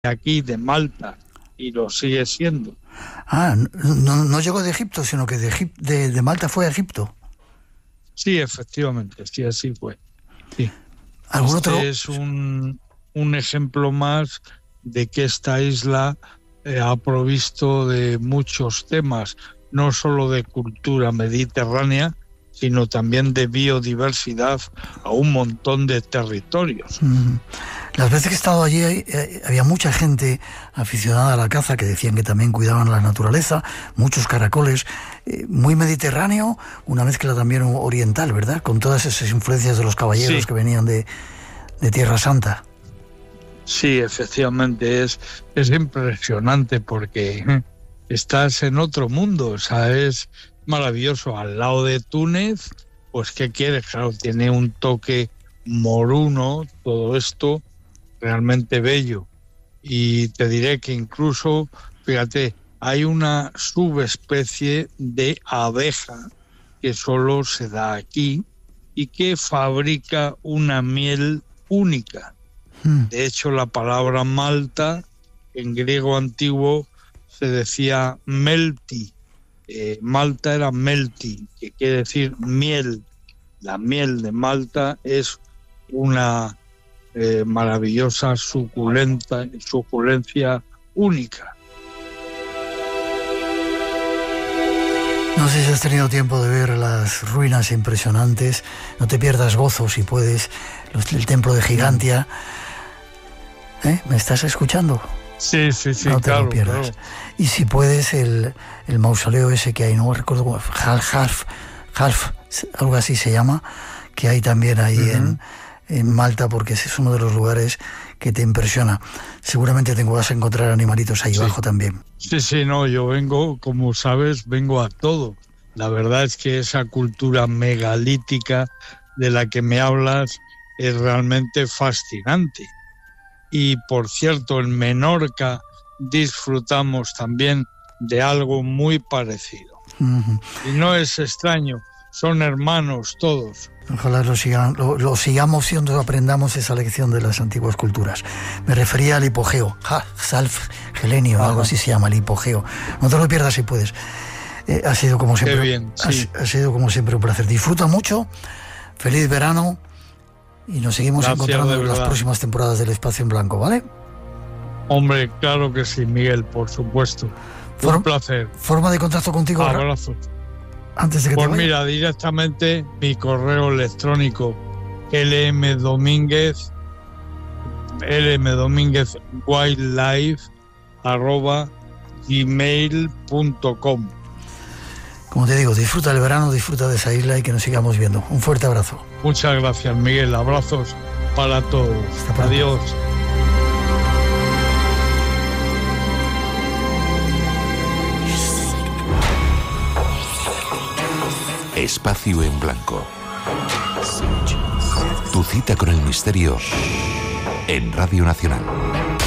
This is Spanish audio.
aquí de Malta y lo sigue siendo. No llegó de Egipto, sino que de Malta fue a Egipto. Sí, efectivamente, sí, así fue. Sí. ¿Algún otro? Es un ejemplo más de que esta isla ha provisto de muchos temas, no solo de cultura mediterránea, sino también de biodiversidad a un montón de territorios. Las veces que he estado allí había mucha gente aficionada a la caza que decían que también cuidaban la naturaleza, muchos caracoles, muy mediterráneo, una mezcla también oriental, ¿verdad? Con todas esas influencias de los caballeros que venían de Tierra Santa. Sí, efectivamente, es impresionante porque estás en otro mundo, o sea, es maravilloso. Al lado de Túnez, pues ¿qué quieres? Claro, tiene un toque moruno, todo esto realmente bello. Y te diré que incluso, fíjate, hay una subespecie de abeja que solo se da aquí y que fabrica una miel única. De hecho, la palabra Malta, en griego antiguo, se decía melti. Malta era melti, que quiere decir miel. La miel de Malta es una maravillosa suculencia única. No sé si has tenido tiempo de ver las ruinas impresionantes. No te pierdas Gozo, si puedes, el templo de Gigantia. ¿Me estás escuchando? Sí, no te lo pierdas. Claro. Y si puedes, el mausoleo ese que hay, no recuerdo cómo, Half, algo así se llama, que hay también ahí en Malta, porque ese es uno de los lugares que te impresiona. Seguramente vas a encontrar animalitos ahí abajo también. Sí, no, yo vengo, como sabes, vengo a todo. La verdad es que esa cultura megalítica de la que me hablas es realmente fascinante. Y por cierto, en Menorca disfrutamos también de algo muy parecido. Y no es extraño, son hermanos todos. Ojalá lo sigamos siendo, aprendamos esa lección de las antiguas culturas. Me refería al hipogeo, Salf Helenio, algo así se llama, el hipogeo. No te lo pierdas si puedes. Ha sido como siempre. Qué bien, sí. Ha sido como siempre un placer. Disfruta mucho, feliz verano. Y nos seguimos encontrando en las próximas temporadas del Espacio en Blanco, ¿vale? Hombre, claro que sí, Miguel, por supuesto. Un placer. ¿Forma de contacto contigo? Abrazos. Antes de que pues te vaya. Mira, directamente mi correo electrónico lmdominguezwildlife@gmail.com. Como te digo, disfruta el verano, disfruta de esa isla y que nos sigamos viendo. Un fuerte abrazo. Muchas gracias, Miguel. Abrazos para todos. Adiós. Espacio en Blanco. Tu cita con el misterio en Radio Nacional.